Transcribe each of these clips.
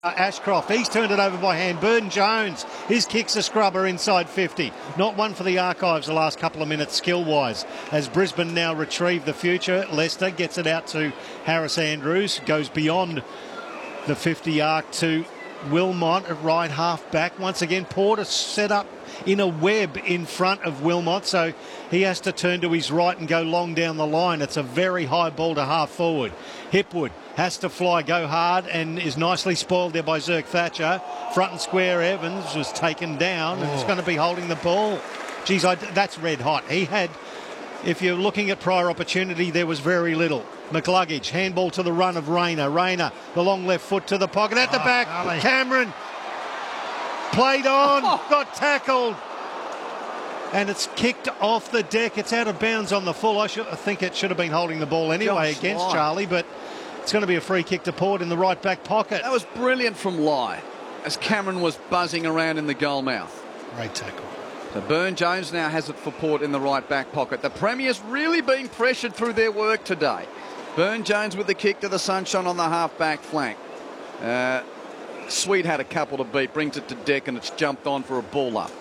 Ashcroft, he's turned it over by hand. Burton Jones, his kick's a scrubber inside 50. Not one for the archives the last couple of minutes skill-wise. As Brisbane now retrieve the future, Leicester gets it out to Harris Andrews, goes beyond the 50 arc to Wilmot at right half back. Once again, Porter set up in a web in front of Wilmot, so he has to turn to his right and go long down the line. It's a very high ball to half forward. Hipwood has to fly, go hard, and is nicely spoiled there by Zerk Thatcher. Front and square, Evans was taken down and is going to be holding the ball. Geez, that's red hot. He had, if you're looking at prior opportunity, there was very little. McCluggage, handball to the run of Rayner. Rayner, the long left foot to the pocket. At the back, golly. Cameron played on, got tackled. And it's kicked off the deck. It's out of bounds on the full. I think it should have been holding the ball anyway against Charlie, but it's going to be a free kick to Port in the right back pocket. That was brilliant from Lai as Cameron was buzzing around in the goal mouth. Great tackle. So Burton Jones now has it for Port in the right back pocket. The Premier's really been pressured through their work today. Burton Jones with the kick to the Sunshine on the half back flank. Sweet had a couple to beat, brings it to deck, and it's jumped on for a ball up.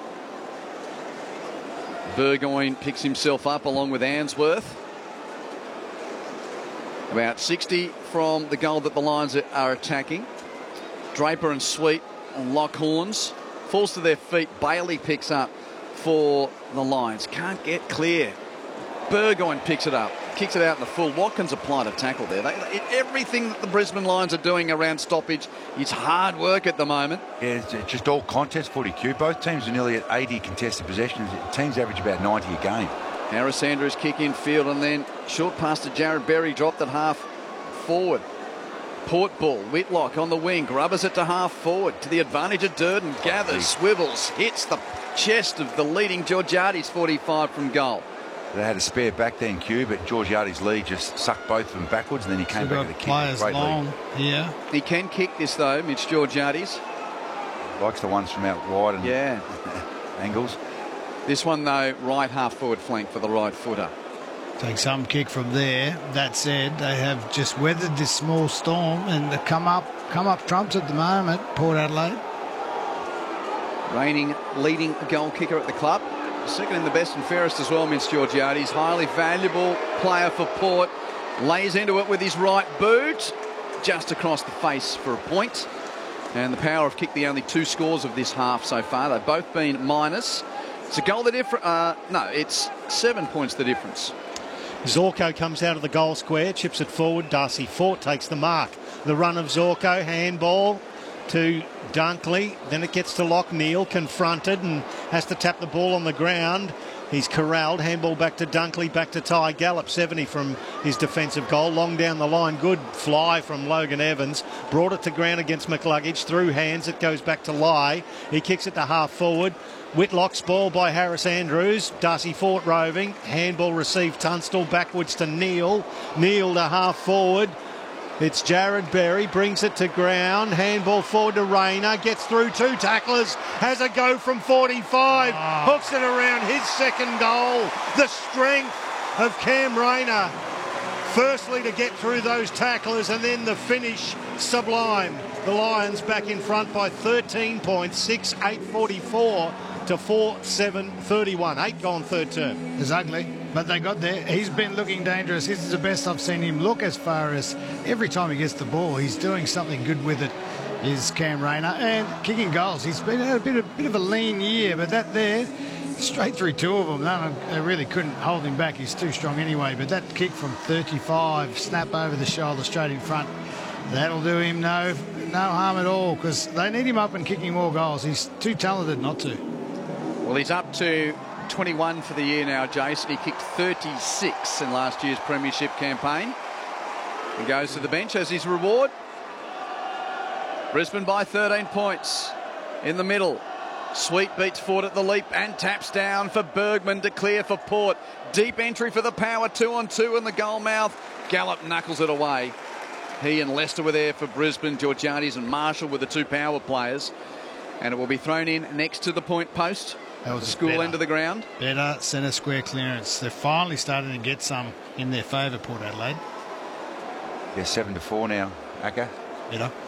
Burgoyne picks himself up along with Answorth. About 60 from the goal that the Lions are attacking. Draper and Sweet on Lockhorns. Falls to their feet. Bailey picks up for the Lions. Can't get clear. Burgoyne picks it up. Kicks it out in the full. Watkins applied a tackle there. Everything that the Brisbane Lions are doing around stoppage is hard work at the moment. Yeah, it's just all contest footy, Q. Both teams are nearly at 80 contested possessions. Teams average about 90 a game. Harris Andrews kick in field and then short pass to Jared Berry, dropped at half forward. Port ball, Whitlock on the wing, grubbers it to half forward to the advantage of Durden, gathers, swivels, hits the chest of the leading Georgiades 45 from goal. They had a spare back then, Q, but Georgiades' lead just sucked both of them backwards and then he came back with a kick. Players Great long, lead. yeah. He can kick this though, Mitch Georgiades. Likes the ones from out wide and angles. This one though, right half forward flank for the right footer. Take some kick from there. That said, they have just weathered this small storm and the come up trumps at the moment, Port Adelaide. Reigning leading goal kicker at the club. Second in the best and fairest as well, Mitch Georgiades. Highly valuable player for Port. Lays into it with his right boot. Just across the face for a point. And the Power have kicked the only two scores of this half so far. They've both been minus. It's a goal the difference. No, it's 7 points the difference. Zorko comes out of the goal square, chips it forward. Darcy Fort takes the mark. The run of Zorko, handball to Dunkley. Then it gets to Lockneil, confronted and has to tap the ball on the ground. He's corralled. Handball back to Dunkley, back to Ty Gallop. 70 from his defensive goal. Long down the line. Good fly from Logan Evans. Brought it to ground against McCluggage. Through hands. It goes back to Lai. He kicks it to half forward. Whitlock spoiled by Harris Andrews. Darcy Fort roving. Handball received Tunstall backwards to Neil. Neil to half forward. It's Jared Berry, brings it to ground. Handball forward to Rayner. Gets through two tacklers. Has a go from 45. Hooks it around his second goal. The strength of Cam Rayner. Firstly to get through those tacklers and then the finish sublime. The Lions back in front by 13 points. 6-8-44 to 4-7-31. 8 gone third term. It's ugly, but they got there. He's been looking dangerous. This is the best I've seen him look as far as every time he gets the ball, he's doing something good with it, is Cam Rayner. And kicking goals, he's been had a bit of a lean year, but that there, straight through two of them, they really couldn't hold him back. He's too strong anyway, but that kick from 35, snap over the shoulder, straight in front, that'll do him no harm at all because they need him up and kicking more goals. He's too talented not to. Well, he's up to 21 for the year now, Jason. He kicked 36 in last year's premiership campaign. He goes to the bench as his reward. Brisbane by 13 points. In the middle, Sweet beats Ford at the leap and taps down for Bergman to clear for Port. Deep entry for the Power, 2-on-2 in the goal mouth. Gallop knuckles it away. He and Leicester were there for Brisbane. Georgiades and Marshall were the two Power players. And it will be thrown in next to the point post. That was school end of the ground. Better centre square clearance. They're finally starting to get some in their favour, Port Adelaide. Yeah, 7-4 now, Aka. Better.